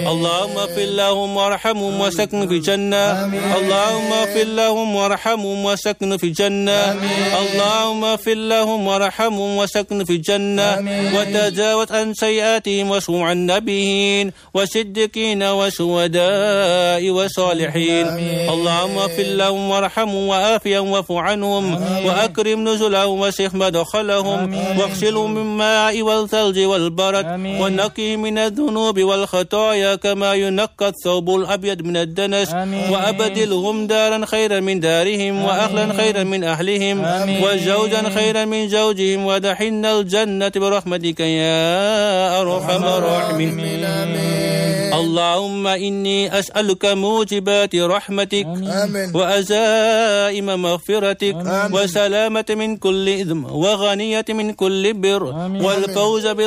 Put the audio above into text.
اللهم اغفر لهم وارحمهم وسكن في الجنة. اللهم اغفر لهم وارحمهم وسكن في الجنة. اللهم اغفر لهم وارحمهم وسكن في الجنة. وتجاوز عن سيئاتهم واشف عن النبيين والصديقين والشهداء والصالحين. اللهم اغفر لهم وارحمهم وعافهم واعف عنهم وأكرم نزلهم وسخ مدخلهم واغسلهم بالماء والثلج والبرد ونقهم من الذنوب والخطايا كما ينقى الثوب الأبيض من الدنس. وأبدلهم دارا خيرا من دارهم وأهلا خيرا من أهلهم وزوجا خيرا من زوجهم ودخلنا الجنة برحمتك يا أرحم الراحمين. اللهم إني أسألك موجبات رحمتك وأزائم مغفرتك وسلامة من كل إثم وغنية من كل بر والفوز